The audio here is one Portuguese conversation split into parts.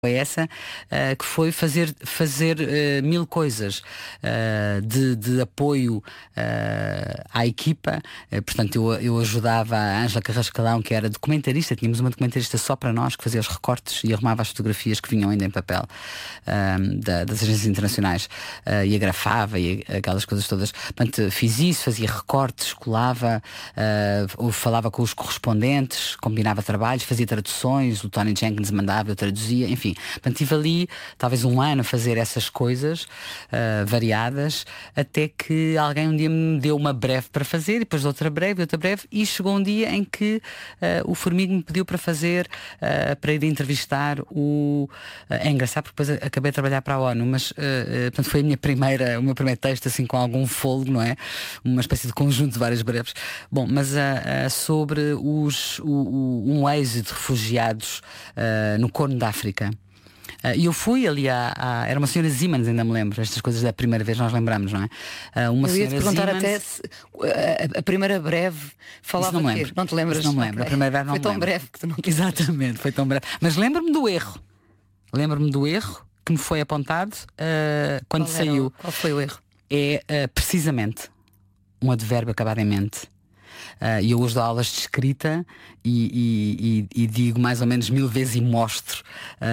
foi essa, que foi fazer mil coisas de apoio à equipa. Portanto, eu ajudava a Ângela Carrascalão, que era documentarista. Tínhamos uma documentarista só para nós, que fazia os recortes e arrumava as fotografias que vinham ainda em papel das agências internacionais, e agrafava e aquelas coisas todas. Portanto, fiz isso, fazia recortes, colava, falava com os correspondentes, combinava trabalhos, fazia traduções. O Tony Jenkins mandava, eu traduzia, enfim. Portanto, estive ali talvez um ano a fazer essas coisas variadas, até que alguém um dia me deu uma breve para fazer, e depois outra breve, e chegou um dia em que o Formiga me pediu para fazer, para ir entrevistar o... É engraçado porque depois acabei de trabalhar para a ONU, mas portanto, foi o meu primeiro texto assim com algum fôlego, não é? Uma espécie de conjunto de várias breves. Bom, mas sobre um êxodo de refugiados no Corno da África. E eu fui ali era uma senhora Siemens, ainda me lembro. Estas coisas da primeira vez nós lembramos, não é? Eu ia te perguntar Siemens, até se a primeira breve falava não quê? Não te lembras? Não me lembro. Okay. A primeira breve não foi tão lembro. Breve que tu não te Exatamente, foi tão breve. Mas lembro-me do erro. Lembro-me do erro que me foi apontado quando saiu. Qual foi o erro? É precisamente um advérbio acabado em mente. E eu hoje dou aulas de escrita e digo mais ou menos 1000 vezes e mostro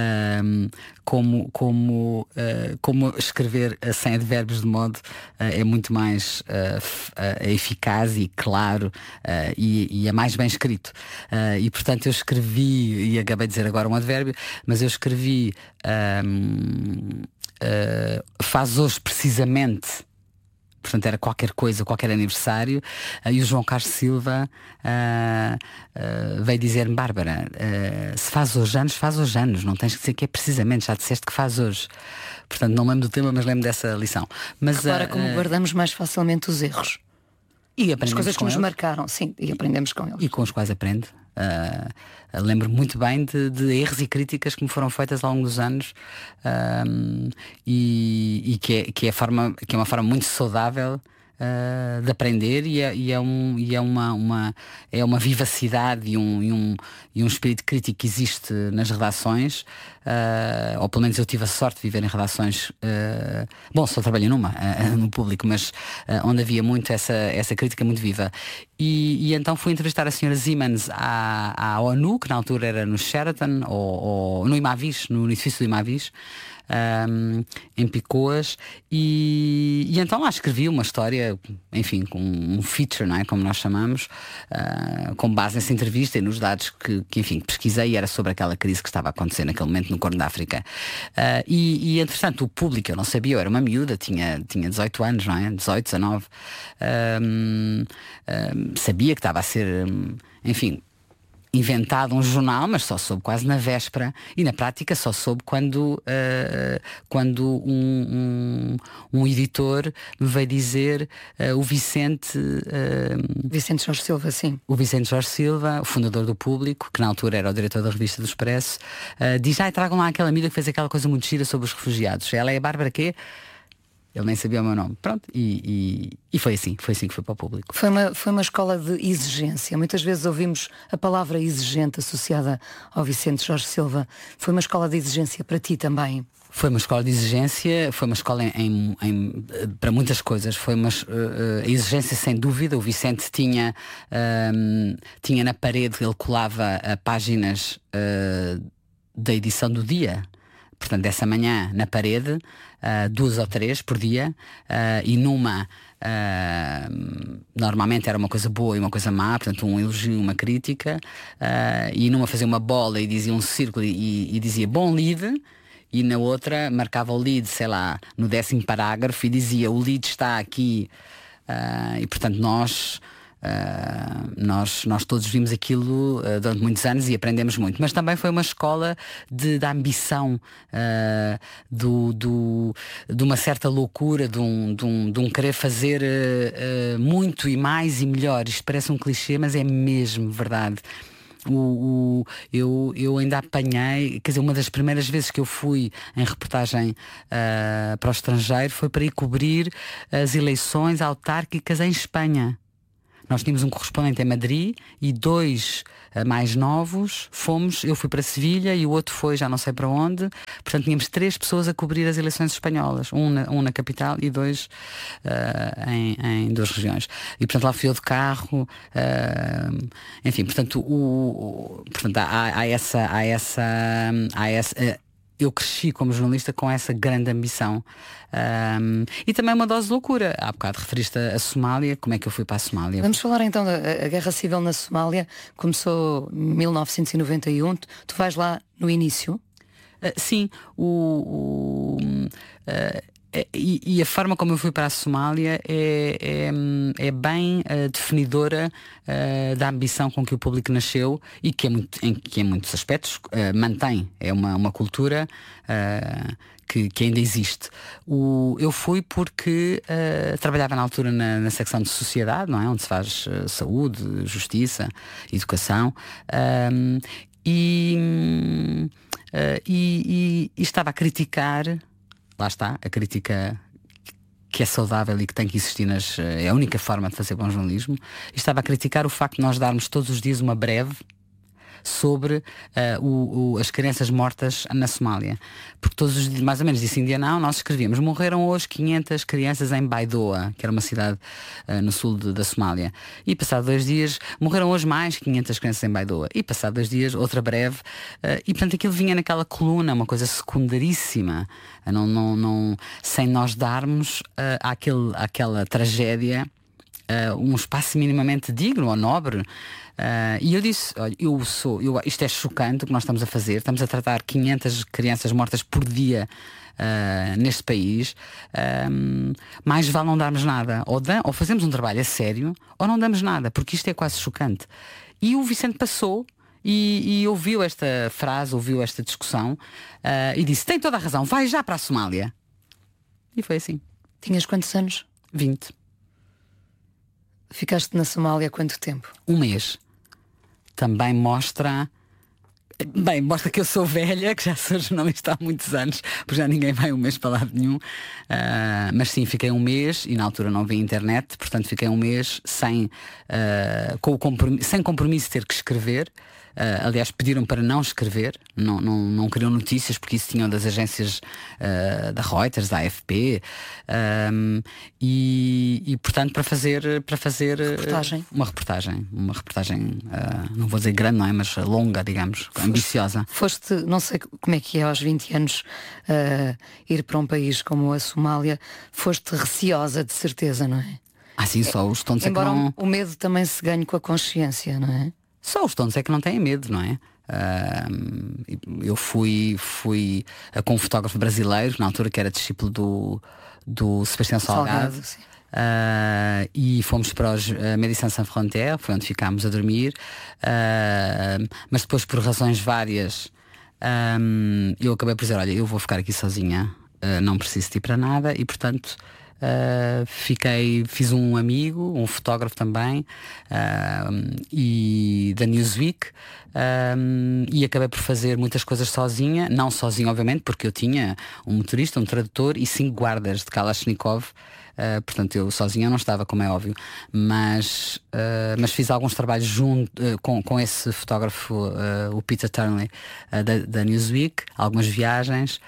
como escrever sem advérbios de modo é muito mais eficaz e claro e é mais bem escrito. E portanto eu escrevi, e acabei de dizer agora um advérbio, mas eu escrevi faz hoje precisamente. Portanto, era qualquer coisa, qualquer aniversário. E o João Carlos Silva veio dizer-me: Bárbara, se faz hoje anos, não tens que dizer que é precisamente, já disseste que faz hoje. Portanto, não lembro do tema, mas lembro dessa lição. Mas, repara como guardamos mais facilmente os erros. E as coisas que nos marcaram, sim, e aprendemos com eles. E com os quais aprende. Lembro muito bem de erros e críticas que me foram feitas ao longo dos anos, e que é uma forma muito saudável de aprender, e é uma vivacidade e um espírito crítico que existe nas redações, ou pelo menos eu tive a sorte de viver em redações, só trabalhei no Público, mas onde havia muito essa crítica muito viva. E então fui entrevistar a senhora Siemens à ONU, que na altura era no Sheraton, ou no Imavis, no edifício do Imavis, em Picoas, e então lá escrevi uma história, enfim, com um feature, não é? Como nós chamamos, com base nessa entrevista e nos dados que enfim, pesquisei, e era sobre aquela crise que estava a acontecer naquele momento no Corno da África. E entretanto o público, eu não sabia, eu era uma miúda, tinha 18 anos, não é? 18, 19, sabia que estava a ser, enfim, inventado um jornal, mas só soube quase na véspera, e na prática só soube quando um editor me veio dizer, o Vicente Jorge Silva, sim. O Vicente Jorge Silva, o fundador do Público, que na altura era o diretor da revista do Expresso, diz: tragam lá aquela amiga que fez aquela coisa muito gira sobre os refugiados. Ela é a Bárbara quê? Ele nem sabia o meu nome. Pronto, e foi assim que foi para o Público. Foi uma escola de exigência. Muitas vezes ouvimos a palavra exigente associada ao Vicente Jorge Silva. Foi uma escola de exigência para ti também? Foi uma escola de exigência, foi uma escola para muitas coisas. Foi uma exigência, sem dúvida. O Vicente tinha na parede, ele colava páginas da edição do dia. Portanto, dessa manhã na parede, 2 ou 3 por dia, e numa normalmente era uma coisa boa e uma coisa má, portanto um elogio, uma crítica, e numa fazia uma bola e dizia um círculo e dizia bom lead, e na outra marcava o lead, sei lá, no 10º parágrafo, e dizia o lead está aqui, e portanto nós todos vimos aquilo durante muitos anos e aprendemos muito. Mas também foi uma escola da ambição, de uma certa loucura, de um querer fazer muito e mais e melhor. Isto parece um clichê, mas é mesmo verdade. Eu ainda apanhei, quer dizer, uma das primeiras vezes que eu fui em reportagem para o estrangeiro foi para ir cobrir as eleições autárquicas em Espanha. Nós tínhamos um correspondente em Madrid e 2 mais novos eu fui para Sevilha e o outro foi já não sei para onde. Portanto, tínhamos 3 pessoas a cobrir as eleições espanholas, um na capital e 2 em 2 regiões. E portanto lá fui eu de carro, enfim, portanto, há essa eu cresci como jornalista com essa grande ambição. E também uma dose de loucura. Há bocado referiste a Somália. Como é que eu fui para a Somália? Vamos falar então da Guerra Civil na Somália. Começou em 1991. Tu vais lá no início? Sim. E a forma como eu fui para a Somália é bem definidora da ambição com que o público nasceu e que em muitos aspectos mantém. É uma cultura que ainda existe. Eu fui porque trabalhava na altura na secção de sociedade, não é? Onde se faz saúde, justiça, educação, e estava a criticar. Lá está, a crítica que é saudável e que tem que existir é a única forma de fazer bom jornalismo. E estava a criticar o facto de nós darmos todos os dias uma breve sobre as crianças mortas na Somália. Porque todos os dias, mais ou menos disse em dia não, nós escrevíamos: morreram hoje 500 crianças em Baidoa, que era uma cidade no sul da Somália. E passado 2 dias, morreram hoje mais 500 crianças em Baidoa. E passado 2 dias, outra breve. E portanto aquilo vinha naquela coluna, uma coisa secundaríssima, sem nós darmos àquela tragédia um espaço minimamente digno ou nobre. E eu disse: olha, isto é chocante o que nós estamos a fazer. Estamos a tratar 500 crianças mortas por dia neste país. Mais vale não darmos nada. Ou fazemos um trabalho a sério, ou não damos nada, porque isto é quase chocante. E o Vicente passou e ouviu esta frase, ouviu esta discussão, e disse: tem toda a razão, vai já para a Somália. E foi assim. Tinhas quantos anos? 20. Ficaste na Somália há quanto tempo? 1 mês. Também mostra que eu sou velha, que já sou jornalista há muitos anos, porque já ninguém vai 1 mês para lado nenhum. Mas sim, fiquei 1 mês e na altura não havia internet, portanto fiquei 1 mês sem compromisso de ter que escrever. Aliás, pediram para não escrever, não queriam notícias, porque isso tinham das agências da Reuters, da AFP, e portanto para fazer uma reportagem, não vou dizer grande, não é, mas longa, digamos, ambiciosa. Foste, não sei como é que é aos 20 anos ir para um país como a Somália, foste receosa de certeza, não é? Sim, só os tontos é que não... Embora o medo também se ganhe com a consciência, não é? Só os tontos é que não têm medo, não é? Eu fui com um fotógrafo brasileiro, na altura, que era discípulo do Sebastião Salgado. E fomos para os Médecins Sans Frontières, foi onde ficámos a dormir, mas depois, por razões várias, eu acabei por dizer: olha, eu vou ficar aqui sozinha, não preciso de ir para nada. E portanto fiz um amigo, um fotógrafo também, e da Newsweek, e acabei por fazer muitas coisas sozinha. Não sozinha, obviamente, porque eu tinha um motorista, um tradutor e 5 guardas de Kalashnikov. Portanto, eu sozinha não estava, como é óbvio, mas fiz alguns trabalhos junto com esse fotógrafo, o Peter Turnley, da Newsweek, algumas viagens,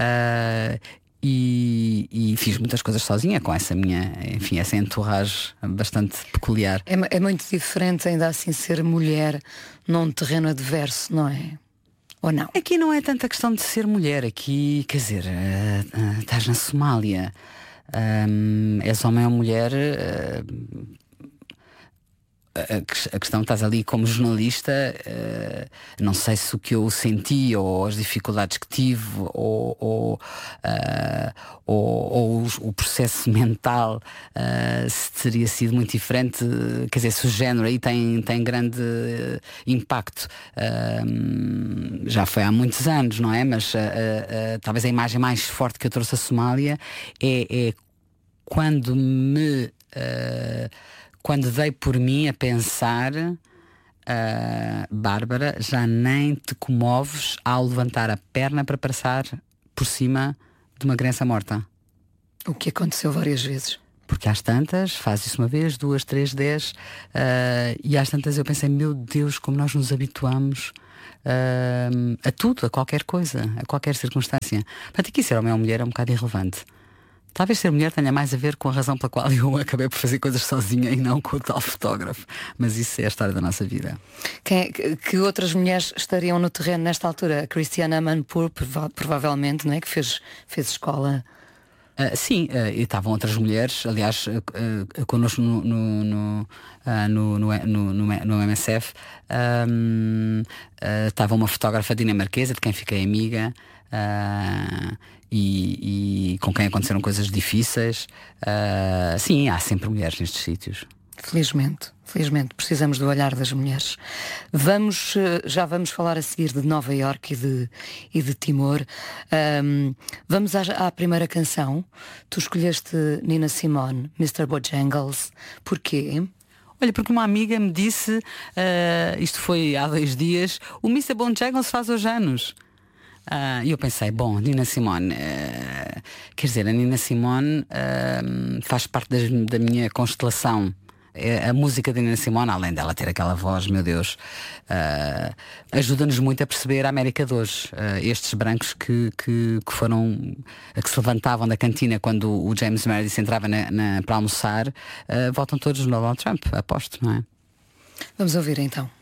e fiz muitas coisas sozinha com essa minha, enfim, essa entourage bastante peculiar. É muito diferente ainda assim ser mulher num terreno adverso, não é? Ou não? Aqui não é tanta questão de ser mulher. Aqui, quer dizer, estás na Somália, és homem ou mulher, a questão, estás ali como jornalista, não sei se o que eu senti ou as dificuldades que tive ou o processo mental, se teria sido muito diferente. Quer dizer, se o género aí tem grande impacto, já foi há muitos anos, não é? Mas talvez a imagem mais forte que eu trouxe à Somália é quando dei por mim a pensar: Bárbara, já nem te comoves ao levantar a perna para passar por cima de uma criança morta. O que aconteceu várias vezes. Porque às tantas, faz isso uma vez, 2, 3, 10, e às tantas eu pensei, meu Deus, como nós nos habituamos a tudo, a qualquer coisa, a qualquer circunstância. Portanto, aqui ser homem ou mulher é um bocado irrelevante. Talvez ser mulher tenha mais a ver com a razão pela qual eu acabei por fazer coisas sozinha e não com o tal fotógrafo. Mas isso é a história da nossa vida. Que outras mulheres estariam no terreno nesta altura? A Christiane Amanpour, provavelmente, não é? Que fez escola. Sim, e estavam outras mulheres, aliás, connosco no MSF, estava uma fotógrafa dinamarquesa, de quem fiquei amiga, e com quem aconteceram coisas difíceis. Sim, há sempre mulheres nestes sítios. Felizmente precisamos do olhar das mulheres. Já vamos falar a seguir de Nova Iorque e de Timor. Vamos à primeira canção. Tu escolheste Nina Simone, Mr. Bojangles. Porquê? Olha, porque uma amiga me disse, isto foi há 2 dias, o Mr. Bojangles faz hoje anos. E eu pensei, bom, Nina Simone, quer dizer, a Nina Simone faz parte da minha constelação. A música de Nina Simone, além dela ter aquela voz, meu Deus, ajuda-nos muito a perceber a América de hoje. Estes brancos que se levantavam da cantina quando o James Meredith entrava para almoçar, votam todos no Donald Trump, aposto, não é? Vamos ouvir então.